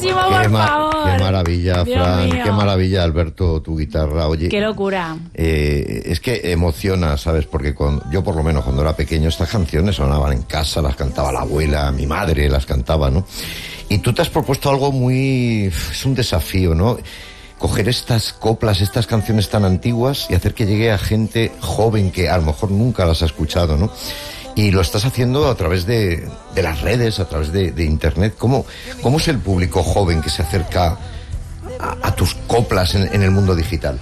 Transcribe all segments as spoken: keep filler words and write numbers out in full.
muchísimo, por qué ma- favor. Qué maravilla, Dios Fran, mío. qué maravilla, Alberto, tu guitarra. Oye, Qué locura. Eh, es que emociona, ¿sabes? Porque cuando, yo por lo menos cuando era pequeño estas canciones sonaban en casa, las cantaba la abuela, mi madre las cantaba, ¿no? Y tú te has propuesto algo muy... es un desafío, ¿no? Coger estas coplas, estas canciones tan antiguas y hacer que llegue a gente joven que a lo mejor nunca las ha escuchado, ¿no? Y lo estás haciendo a través de, de las redes, a través de, de internet. ¿Cómo, ¿Cómo es el público joven que se acerca a, a tus coplas en, en el mundo digital?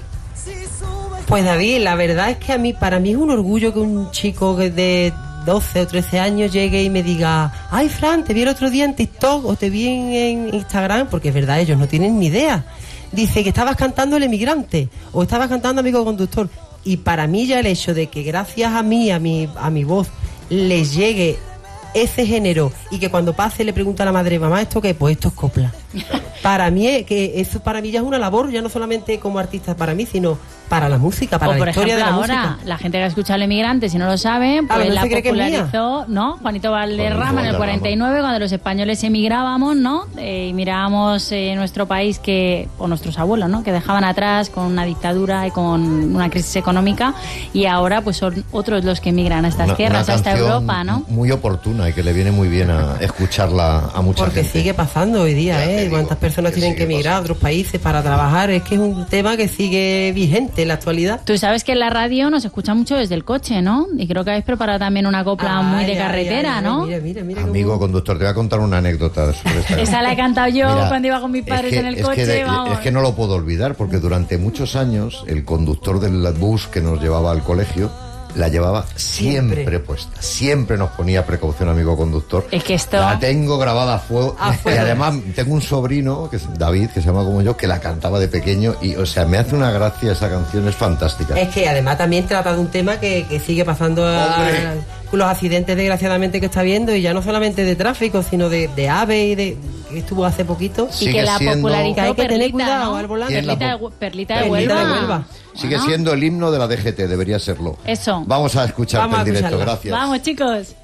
Pues David, la verdad es que a mí, para mí es un orgullo que un chico de doce o trece años llegue y me diga: ay, Fran, te vi el otro día en TikTok o te vi en, en Instagram, porque es verdad, ellos no tienen ni idea. Dice que estabas cantando El Emigrante o estabas cantando Amigo Conductor. Y para mí ya el hecho de que gracias a mí, a mi, a mi voz, les llegue ese género y que cuando pase le pregunta a la madre: mamá, ¿esto qué? Pues esto es copla. Para mí, es que eso para mí ya es una labor, ya no solamente como artista para mí, sino para la música, para o por la historia ejemplo, de la ahora, música. la gente que ha escuchado El Emigrante, si no lo saben, A pues lo la mejor se cree que es mía. popularizó, ¿no? Juanito Valderrama en el Valderrama. cuarenta y nueve, cuando los españoles emigrábamos, ¿no? Eh, y mirábamos eh, nuestro país que, o nuestros abuelos, ¿no? Que dejaban atrás con una dictadura y con una crisis económica, y ahora pues son otros los que emigran a estas Una- tierras, una a esta canción Europa, ¿no? muy oportuna y que le viene muy bien a escucharla a mucha Porque gente. sigue pasando hoy día, Ya te ¿eh? digo, Cuántas personas que tienen que sigue emigrar a pasando. otros países para trabajar. Es que es un tema que sigue vigente en la actualidad. Tú sabes que en la radio nos escucha mucho desde el coche, ¿no? Y creo que habéis preparado también una copla muy de Ay, ay, carretera, ay, ay, ¿no? Mira, mira, mira. Amigo cómo- conductor, te voy a contar una anécdota sobre esta. Esa la he cantado yo Mira, cuando iba con mis es padres que- en el es coche, que de- vamos. es que no lo puedo olvidar, porque durante muchos años el conductor del bus que nos llevaba al colegio la llevaba siempre, Siempre. puesta. Siempre nos ponía precaución, amigo conductor. Es que esto... La tengo grabada a fuego. A Y fuego. además tengo un sobrino, que es David, que se llama como yo, que la cantaba de pequeño. Y, o sea, me hace una gracia esa canción, es fantástica. Es que además también trata de un tema que, que sigue pasando a, Hombre. con los accidentes desgraciadamente que está viendo, y ya no solamente de tráfico, sino de, de ave y de que estuvo hace poquito. Y Sigue que la siendo- popularizó Que hay que tener Perlita, cuidado ¿no? al volante. ¿Quién la Perlita, de, po- Hue- Perlita de Perlita Huelva. de Huelva. Sigue Bueno, siendo el himno de la D G T, debería serlo. Eso. Vamos a escucharte Vamos a en directo, escucharla. gracias. Vamos, chicos.